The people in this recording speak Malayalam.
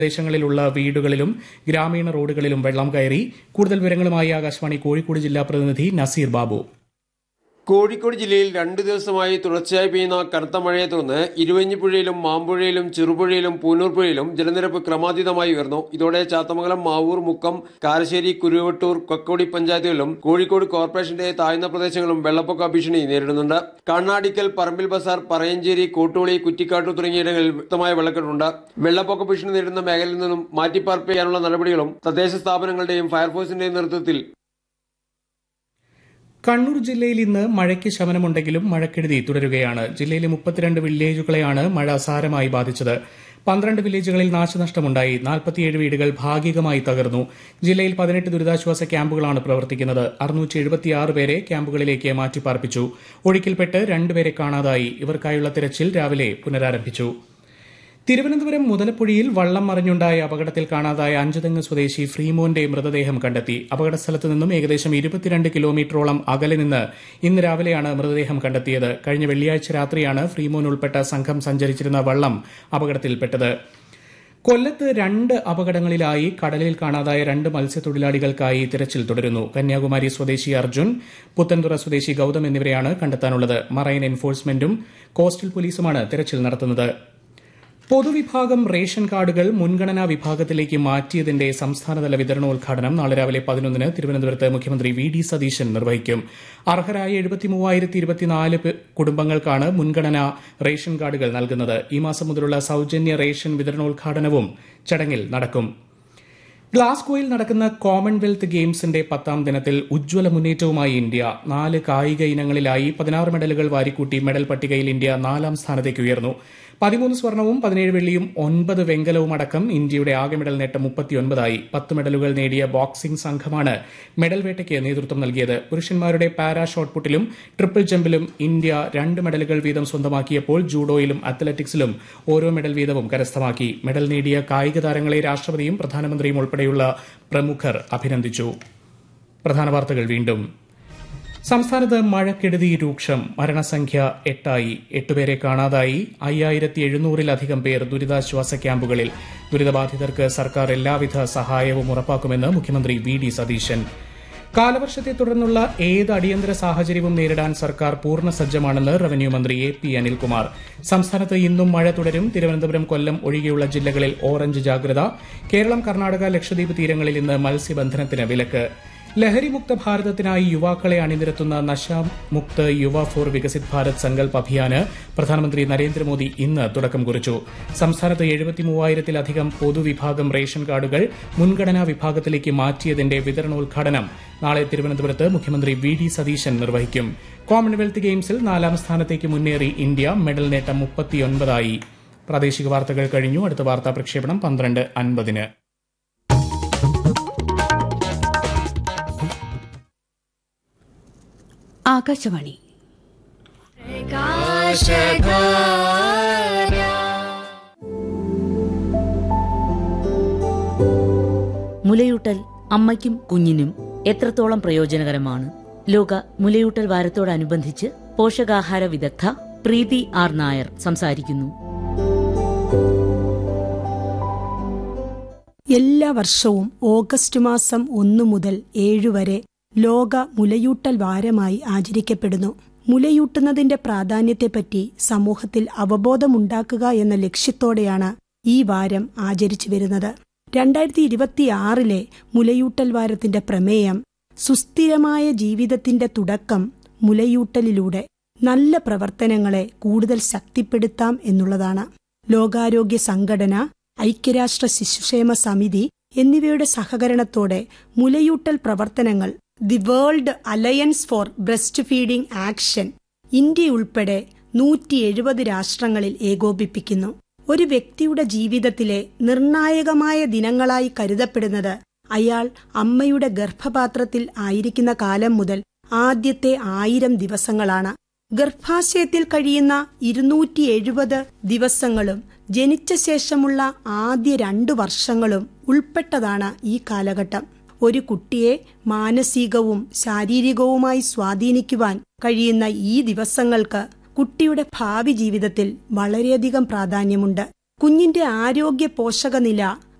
പ്രദേശങ്ങളിലുള്ള വീടുകളിലും ഗ്രാമീണ റോഡുകളിലും വെള്ളം കയറി. കൂടുതൽ വിവരങ്ങളുമായി ആകാശവാണി കോഴിക്കോട് ജില്ലാ പ്രതിനിധി നസീർ ബാബു. കോഴിക്കോട് ജില്ലയിൽ 2 ദിവസമായി തുടർച്ചയായി പെയ്യുന്ന കനത്ത മഴയെ തുടർന്ന് ഇരുവഞ്ഞിപ്പുഴയിലും മാമ്പുഴയിലും ചെറുപുഴയിലും പൂനൂർപ്പുഴയിലും ജലനിരപ്പ് ക്രമാതീതമായി ഉയർന്നു. ഇതോടെ ചാത്തമംഗലം, മാവൂർ, മുക്കം, കാരശ്ശേരി, കുരുവട്ടൂർ, കൊക്കോടി പഞ്ചായത്തുകളിലും കോഴിക്കോട് കോർപ്പറേഷന്റെ താഴ്ന്ന പ്രദേശങ്ങളും വെള്ളപ്പൊക്ക ഭീഷണി നേരിടുന്നുണ്ട്. കണ്ണാടിക്കൽ, പറമ്പിൽ ബസാർ, പറയഞ്ചേരി, കോട്ടോളി, കുറ്റിക്കാട്ടൂർ തുടങ്ങിയിടങ്ങളിൽ വ്യക്തമായ വെള്ളക്കെട്ടുണ്ട്. വെള്ളപ്പൊക്ക ഭീഷണി നേരിടുന്ന മേഖലയിൽ നിന്നും മാറ്റിപ്പാർപ്പിക്കാനുള്ള നടപടികളും തദ്ദേശ സ്ഥാപനങ്ങളുടെയും ഫയർഫോഴ്സിന്റെയും നേതൃത്വത്തിൽ. കണ്ണൂർ ജില്ലയിൽ ഇന്ന് മഴയ്ക്ക് ശമനമുണ്ടെങ്കിലും മഴക്കെടുതി തുടരുകയാണ്. ജില്ലയിലെ 32 വില്ലേജുകളെയാണ് മഴ സാരമായി ബാധിച്ചത്. 12 വില്ലേജുകളിൽ നാശനഷ്ടമുണ്ടായി. 47 വീടുകൾ ഭാഗികമായി തകർന്നു. ജില്ലയിൽ 18 ദുരിതാശ്വാസ ക്യാമ്പുകളാണ് പ്രവർത്തിക്കുന്നത്. 676 പേരെ ക്യാമ്പുകളിലേക്ക് മാറ്റിപ്പാർപ്പിച്ചു. ഒഴുക്കിൽപ്പെട്ട് 2 പേരെ കാണാതായി. ഇവർക്കായുള്ള തിരച്ചിൽ രാവിലെ പുനരാരംഭിച്ചു. തിരുവനന്തപുരം മുതലപ്പുഴയിൽ വള്ളം മറിഞ്ഞുണ്ടായ അപകടത്തിൽ കാണാതായ അഞ്ചുതെങ്ങ് സ്വദേശി ഫ്രീമോന്റെ മൃതദേഹം കണ്ടെത്തി. അപകടസ്ഥലത്ത് നിന്നും ഏകദേശം 22 കിലോമീറ്ററോളം അകലെ നിന്ന് ഇന്ന് രാവിലെയാണ് മൃതദേഹം കണ്ടെത്തിയത്. കഴിഞ്ഞ വെള്ളിയാഴ്ച രാത്രിയാണ് ഫ്രീമോൻ ഉൾപ്പെട്ട സംഘം സഞ്ചരിച്ചിരുന്ന വള്ളം അപകടത്തിൽപ്പെട്ടത്. കൊല്ലത്ത് 2 അപകടങ്ങളിലായി കടലിൽ കാണാതായ 2 മത്സ്യത്തൊഴിലാളികൾക്കായി തിരച്ചിൽ തുടരുന്നു. കന്യാകുമാരി സ്വദേശി അർജുൻ, പുത്തൻതുറ സ്വദേശി ഗൌതം എന്നിവരെയാണ് കണ്ടെത്താനുള്ളത്. മറൈൻ എൻഫോഴ്സ്മെന്റും കോസ്റ്റൽ പോലീസുമാണ് തിരച്ചിൽ നടത്തുന്നത്. പൊതുവിഭാഗം റേഷൻ കാർഡുകൾ മുൻഗണനാ വിഭാഗത്തിലേക്ക് മാറ്റിയതിന്റെ സംസ്ഥാനതല വിതരണോദ്ഘാടനം നാളെ രാവിലെ 11-ന് തിരുവനന്തപുരത്ത് മുഖ്യമന്ത്രി വി.ഡി. സതീശൻ നിർവഹിക്കും. അർഹരായ 73,024 കുടുംബങ്ങൾക്കാണ് മുൻഗണനാ റേഷൻ കാർഡുകൾ നൽകുന്നത്. ഈ മാസം മുതലുള്ള സൌജന്യ റേഷൻ വിതരണോദ്ഘാടനവും ചടങ്ങിൽ നടക്കും. ഗ്ലാസ്ഗോയിൽ നടക്കുന്ന കോമൺവെൽത്ത് ഗെയിംസിന്റെ 10ാം ദിനത്തിൽ ഉജ്ജ്വല മുന്നേറ്റവുമായി ഇന്ത്യ. 4 കായിക ഇനങ്ങളിലായി 16 മെഡലുകൾ വാരിക്കൂട്ടി മെഡൽ പട്ടികയിൽ ഇന്ത്യ 4ാം സ്ഥാനത്തേക്ക് ഉയർന്നു. 13 സ്വർണവും 17 വെള്ളിയും 9 വെങ്കലവും അടക്കം ഇന്ത്യയുടെ ആകെ മെഡൽ നേട്ടം 39ആയി. 10 മെഡലുകൾ നേടിയ ബോക്സിംഗ് സംഘമാണ് മെഡൽ വേട്ടയ്ക്ക് നേതൃത്വം നൽകിയത്. പുരുഷന്മാരുടെ പാരാ ഷോട്ട്പുട്ടിലും ട്രിപ്പിൾ ജമ്പിലും ഇന്ത്യ 2 മെഡലുകൾ വീതം സ്വന്തമാക്കിയപ്പോൾ ജൂഡോയിലും അത്ലറ്റിക്സിലും ഓരോ മെഡൽ വീതവും കരസ്ഥമാക്കി. മെഡൽ നേടിയ കായിക താരങ്ങളെ രാഷ്ട്രപതിയും പ്രധാനമന്ത്രിയും ഉൾപ്പെടെയുള്ള പ്രമുഖർ അഭിനന്ദിച്ചു. പ്രധാന വാർത്തകൾ വീണ്ടും. സംസ്ഥാനത്ത് മഴക്കെടുതി രൂക്ഷം. മരണസംഖ്യ 8ആയി. 8 പേരെ കാണാതായി. 5700-ലധികം പേർ ദുരിതാശ്വാസ ക്യാമ്പുകളിൽ. ദുരിതബാധിതർക്ക് സർക്കാർ എല്ലാവിധ സഹായവും ഉറപ്പാക്കുമെന്ന് മുഖ്യമന്ത്രി വി.ഡി. സതീശൻ. കാലവർഷത്തെ തുടർന്നുള്ള ഏത് അടിയന്തര സാഹചര്യവും നേരിടാൻ സർക്കാർ പൂർണ്ണ സജ്ജമാണെന്ന് റവന്യൂ മന്ത്രി എ.പി. അനിൽകുമാർ. സംസ്ഥാനത്ത് ഇന്നും മഴ തുടരും. തിരുവനന്തപുരം, കൊല്ലം ഒഴികെയുള്ള ജില്ലകളിൽ ഓറഞ്ച് ജാഗ്രത. കേരളം, കർണാടക, ലക്ഷദ്വീപ് തീരങ്ങളിൽ ഇന്ന് മത്സ്യബന്ധനത്തിന് വിലക്ക്. ലഹരിമുക്ത ഭാരതത്തിനായി യുവാക്കളെ അണിനിരത്തുന്ന നശാമുക്ത് യുവ ഫോർ വികസിത് ഭാരത് സങ്കൽപ് അഭിയാന് പ്രധാനമന്ത്രി നരേന്ദ്രമോദി ഇന്ന് തുടക്കം കുറിച്ചു. സംസ്ഥാനത്ത് 73,000-ലധികം പൊതുവിഭാഗം റേഷൻ കാർഡുകൾ മുൻഗണനാ വിഭാഗത്തിലേക്ക് മാറ്റിയതിന്റെ വിതരണോദ്ഘാടനം നാളെ തിരുവനന്തപുരത്ത് മുഖ്യമന്ത്രി വി.ഡി. സതീശൻ നിർവഹിക്കും. കോമൺവെൽത്ത് ഗെയിംസിൽ 4ാം സ്ഥാനത്തേക്ക് മുന്നേറി ഇന്ത്യ. മെഡൽ നേട്ടം 39ആയി. പ്രാദേശിക വാർത്തകൾ കഴിഞ്ഞു. അടുത്ത വാർത്താ പ്രക്ഷേപണം 12:50-ന്. ആകാശവാണി. മുലയൂട്ടൽ അമ്മയ്ക്കും കുഞ്ഞിനും എത്രത്തോളം പ്രയോജനകരമാണ്? ലോക മുലയൂട്ടൽ വാരത്തോടനുബന്ധിച്ച് പോഷകാഹാര വിദഗ്ധ പ്രീതി ആർ. നായർ സംസാരിക്കുന്നു. എല്ലാ വർഷവും ഓഗസ്റ്റ് മാസം 1 മുതൽ 7 വരെ ലോക മുലയൂട്ടൽ വാരമായി ആചരിക്കപ്പെടുന്നു. മുലയൂട്ടുന്നതിന്റെ പ്രാധാന്യത്തെപ്പറ്റി സമൂഹത്തിൽ അവബോധമുണ്ടാക്കുക എന്ന ലക്ഷ്യത്തോടെയാണ് ഈ വാരം ആചരിച്ചു വരുന്നത്. 2026 മുലയൂട്ടൽ വാരത്തിന്റെ പ്രമേയം സുസ്ഥിരമായ ജീവിതത്തിന്റെ തുടക്കം മുലയൂട്ടലിലൂടെ നല്ല പ്രവർത്തനങ്ങളെ കൂടുതൽ ശക്തിപ്പെടുത്താം എന്നുള്ളതാണ്. ലോകാരോഗ്യ സംഘടന, ഐക്യരാഷ്ട്ര ശിശുക്ഷേമ സമിതി എന്നിവയുടെ സഹകരണത്തോടെ മുലയൂട്ടൽ പ്രവർത്തനങ്ങൾ the world alliance for breast feeding action India ഉൾപ്പെടെ 170 രാഷ്ട്രങ്ങളിൽ ഏകോപിപ്പിക്കുന്നു. ഒരു വ്യക്തിയുടെ ജീവിതത്തിലെ നിർണായകമായ ദിനങ്ങളായി കരുതപ്പെടുന്നത് അയാൾ അമ്മയുടെ ഗർഭപാത്രത്തിൽ ആയിരിക്കുന്ന കാലം മുതൽ ആദ്യത്തെ 1000 ദിവസങ്ങളാണ്. ഗർഭാശയത്തിൽ കഴിയുന്ന 270 ദിവസങ്ങളും ജനിച്ച ശേഷമുള്ള ആദ്യ 2 വർഷങ്ങളും ഉൾപ്പെട്ടതാണ് ഈ കാലഘട്ടം. ഒരു കുട്ടിയെ മാനസികവും ശാരീരികവുമായി സ്വാധീനിക്കുവാൻ കഴിയുന്ന ഈ ദിവസങ്ങൾക്ക് കുട്ടിയുടെ ഭാവി ജീവിതത്തിൽ വളരെയധികം പ്രാധാന്യമുണ്ട്. കുഞ്ഞിന്റെ ആരോഗ്യ പോഷകനില